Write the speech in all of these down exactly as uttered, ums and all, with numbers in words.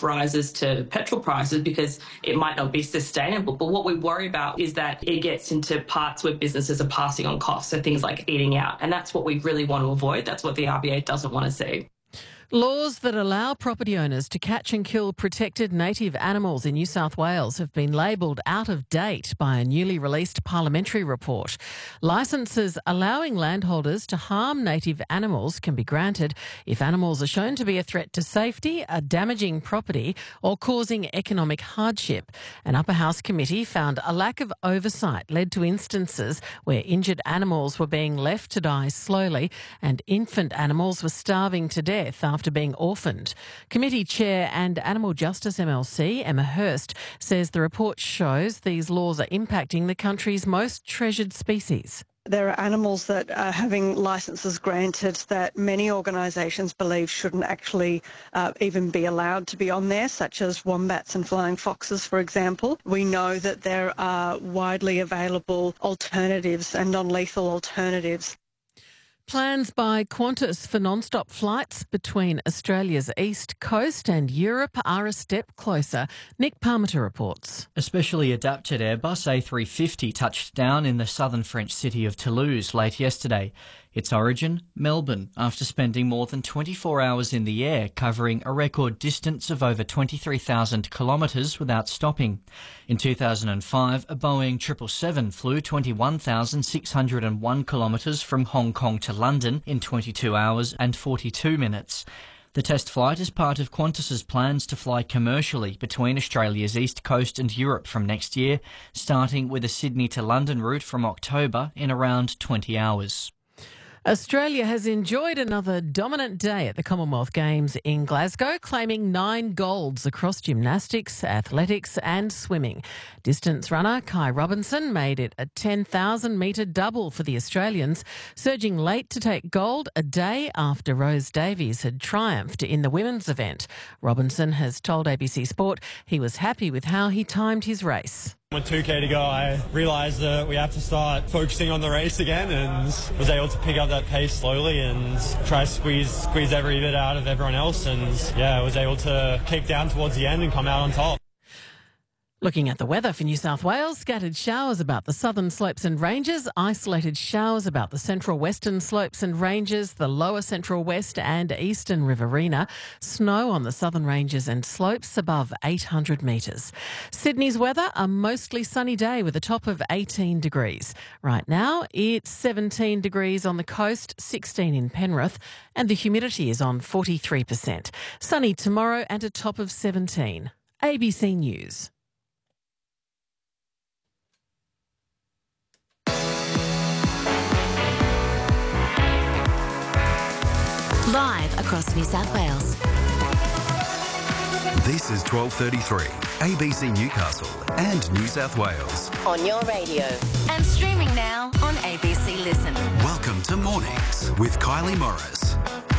cost rises to petrol prices because it might not be sustainable. But what we worry about is that it gets into parts where businesses are passing on costs, so things like eating out. And that's what we really want to avoid. That's what the R B A doesn't want to see. Laws that allow property owners to catch and kill protected native animals in New South Wales have been labelled out of date by a newly released parliamentary report. Licences allowing landholders to harm native animals can be granted if animals are shown to be a threat to safety, are damaging property or causing economic hardship. An upper house committee found a lack of oversight led to instances where injured animals were being left to die slowly and infant animals were starving to death after being orphaned. Committee Chair and Animal Justice M L C, Emma Hurst, says the report shows these laws are impacting the country's most treasured species. There are animals that are having licences granted that many organisations believe shouldn't actually uh, even be allowed to be on there, such as wombats and flying foxes, for example. We know that there are widely available alternatives and non-lethal alternatives. Plans by Qantas for non-stop flights between Australia's east coast and Europe are a step closer. Nick Parmenter reports. A specially adapted Airbus A three fifty touched down in the southern French city of Toulouse late yesterday. Its origin, Melbourne, after spending more than twenty-four hours in the air, covering a record distance of over twenty-three thousand kilometres without stopping. In two thousand five, a Boeing triple seven flew twenty-one thousand six hundred one kilometres from Hong Kong to London in twenty-two hours and forty-two minutes. The test flight is part of Qantas's plans to fly commercially between Australia's east coast and Europe from next year, starting with a Sydney to London route from October in around twenty hours. Australia has enjoyed another dominant day at the Commonwealth Games in Glasgow, claiming nine golds across gymnastics, athletics and swimming. Distance runner Kai Robinson made it a ten thousand metre double for the Australians, surging late to take gold a day after Rose Davies had triumphed in the women's event. Robinson has told A B C Sport he was happy with how he timed his race. With two K to go, I realised that we have to start focusing on the race again, and was able to pick up that pace slowly and try to squeeze squeeze every bit out of everyone else, and yeah, I was able to kick down towards the end and come out on top. Looking at the weather for New South Wales, scattered showers about the southern slopes and ranges, isolated showers about the central western slopes and ranges, the lower central west and eastern Riverina, snow on the southern ranges and slopes above eight hundred metres. Sydney's weather, a mostly sunny day with a top of eighteen degrees. Right now, it's seventeen degrees on the coast, sixteen in Penrith, and the humidity is on forty-three percent. Sunny tomorrow and a top of seventeen. A B C News. Live across New South Wales. This is twelve thirty-three, A B C Newcastle and New South Wales. On your radio. And streaming now on A B C Listen. Welcome to Mornings with Kylie Morris.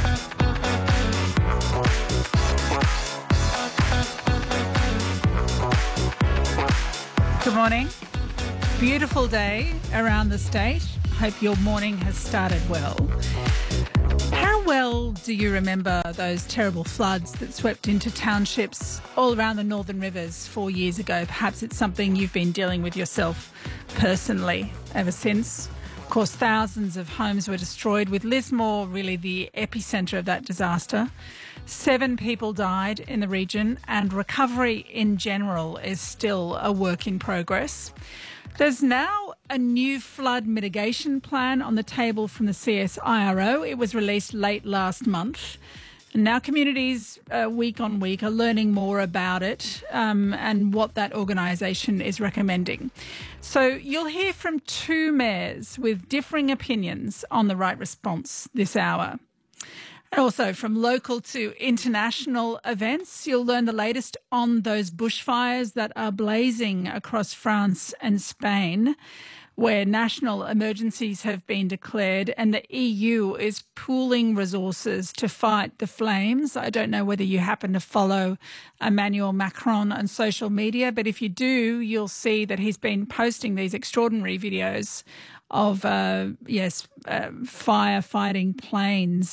Good morning. Beautiful day around the state. Hope your morning has started well. How well do you remember those terrible floods that swept into townships all around the Northern Rivers four years ago? Perhaps it's something you've been dealing with yourself personally ever since. Of course, thousands of homes were destroyed, with Lismore really the epicentre of that disaster. Seven people died in the region, and recovery in general is still a work in progress. There's now a new flood mitigation plan on the table from the C S I R O. It was released late last month. And now communities, uh, week on week, are learning more about it um, and what that organisation is recommending. So you'll hear from two mayors with differing opinions on the right response this hour. And also from local to international events, you'll learn the latest on those bushfires that are blazing across France and Spain, where national emergencies have been declared and the E U is pooling resources to fight the flames. I don't know whether you happen to follow Emmanuel Macron on social media, but if you do, you'll see that he's been posting these extraordinary videos of, uh, yes, uh, firefighting planes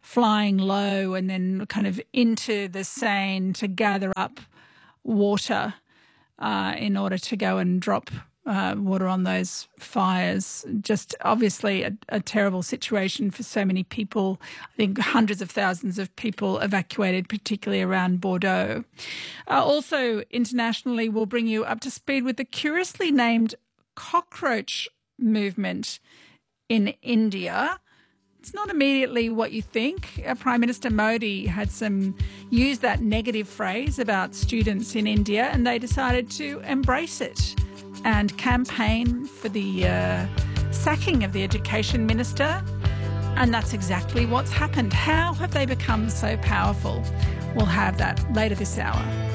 flying low and then kind of into the Seine to gather up water uh, in order to go and drop uh, water on those fires. Just obviously a, a terrible situation for so many people. I think hundreds of thousands of people evacuated, particularly around Bordeaux. Uh, also, internationally, we'll bring you up to speed with the curiously named cockroach movement in India. It's not immediately what you think. Uh, Prime Minister Modi had some used that negative phrase about students in India, and they decided to embrace it and campaign for the uh, sacking of the education minister. And that's exactly what's happened. How have they become so powerful? We'll have that later this hour.